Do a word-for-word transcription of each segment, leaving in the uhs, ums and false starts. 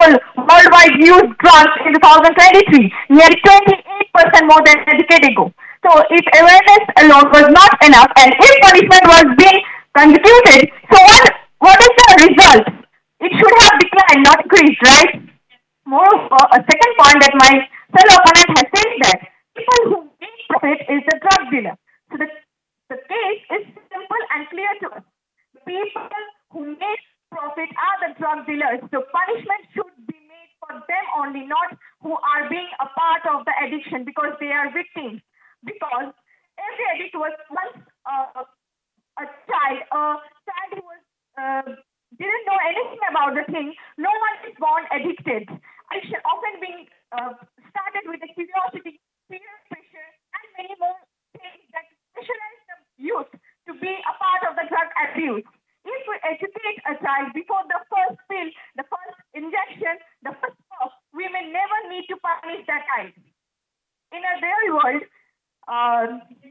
people worldwide used drugs in twenty twenty-three, nearly twenty-eight percent more than a decade ago. So if awareness alone was not enough and if punishment was being consecuted, so what, what is the result? It should have declined, not increased, right? Moreover, a second point that my fellow opponent has said that people who make profit is the drug dealer. So the, the case is simple and clear to us. People who make profit are the drug dealers. So punishment should be made for them only, not who are being a part of the addiction because they are victims. Because every addict was once uh, a child, a child who was uh, didn't know anything about the thing. No one is born addicted. Addiction often being uh, started with the curiosity, peer pressure, and many more things that pressurize the youth to be a part of the drug abuse. If we educate a child before the first pill, the first injection, the first puff, we may never need to punish that child. In a real world, uh,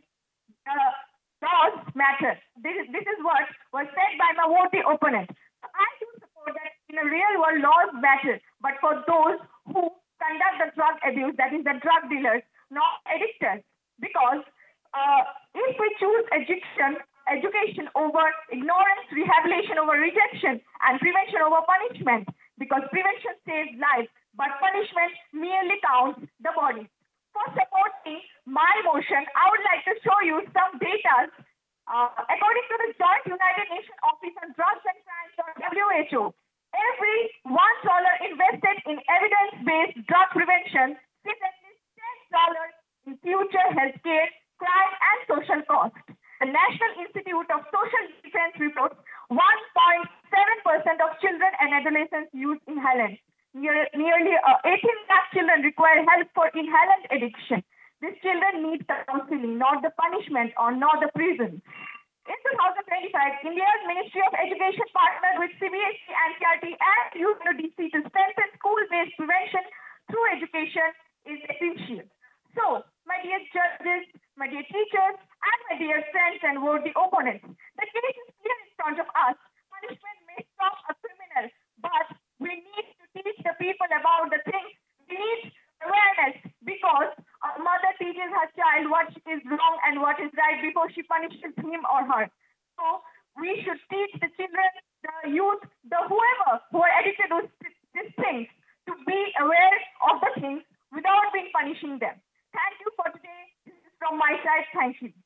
uh, laws matter. This is, this is what was said by my worthy opponent. I do support that in a real world laws matter, but for those who conduct the drug abuse, that is the drug dealers, not addictors. Because uh, if we choose education, education over ignorance, rehabilitation over rejection, and prevention over punishment, because prevention saves lives, but punishment merely counts the body. For supporting my motion, I would like to show you some data. Uh, according to the Joint United Nations Office on Drugs and Crimes, or W H O, every one dollar invested in evidence-based drug prevention saves at least ten dollars in future healthcare, crime, and social costs. The National Institute of Social Defense reports one point seven percent of children and adolescents use inhalants. Near, nearly uh, eighteen lakh children require help for inhalant addiction. These children need counseling, not the punishment or not the prison. In twenty twenty-five, India's Ministry of Education partnered with C B S E, N C E R T, and U N O D C to strengthen school-based prevention through education is essential. So, my dear judges, my dear teachers, and my dear friends and worthy opponents, the case is clear in front of us. Punishment may stop a criminal, but we need to teach the people about the things. We need awareness because a mother teaches her child what is wrong and what is right before she punishes him or her. So we should teach the children, the youth, the whoever who are addicted to these things to be aware of the things without being punishing them. Thank you for today. This is from my side. Thank you.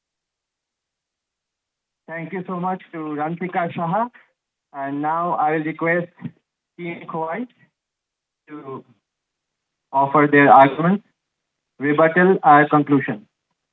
Thank you so much to Rantika Shah. And now I will request Team Kuwait to offer their arguments, rebuttal, or conclusion.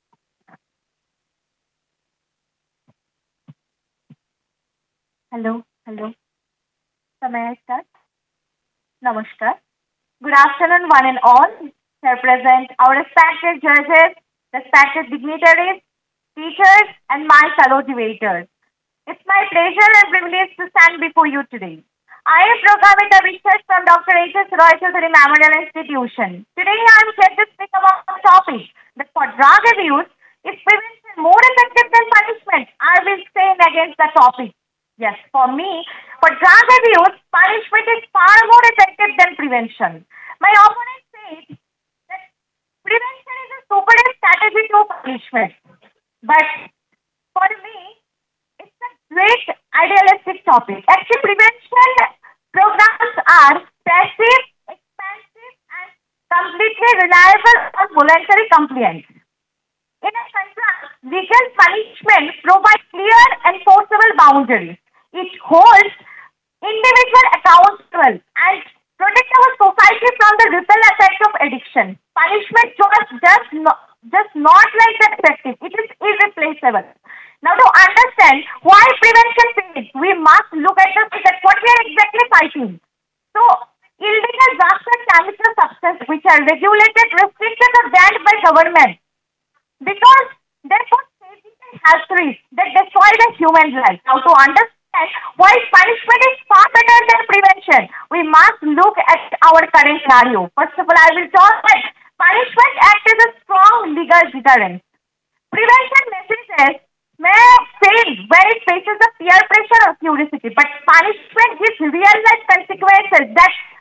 Hello, hello. So may I start? Namaskar. Good afternoon, one and all. Here present our respected judges, respected dignitaries, teachers, and my fellow debaters. It's my pleasure and privilege to stand before you today. I am Progamitar Research from Doctor H S Roy Choudhury Memorial Institution. Today I am here to speak about the topic that for drug abuse, is prevention more effective than punishment? I will stand against the topic. Yes, for me, for drug abuse, punishment is far more effective than prevention. My opponent said that prevention is a superior strategy to punishment. But for me, it's a great idealistic topic. Actually, prevention programs are passive, expensive, and completely reliable on voluntary compliance. In a contrast, legal punishment provides clear enforceable boundaries. It holds individual accountable and protects our society from the ripple effect of addiction. Punishment just does not, just not like that effective. It is irreplaceable. Now, to understand why prevention fails, we must look at the that what we are exactly fighting. So, illegal drugs and chemical substances which are regulated, restricted, or banned by government because they put safety and health risks that destroy the human life. Now, to understand why punishment is far better than prevention, we must look at our current scenario. First of all, I will talk that punishment acts as a strong legal deterrent. Prevention messages may fail when it faces the peer pressure or curiosity, but punishment gives real life consequences that